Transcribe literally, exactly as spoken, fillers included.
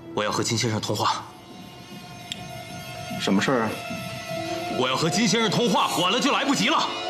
我要和金先生通话。 什么事儿啊？ 我要和金先生通话，晚了就来不及了。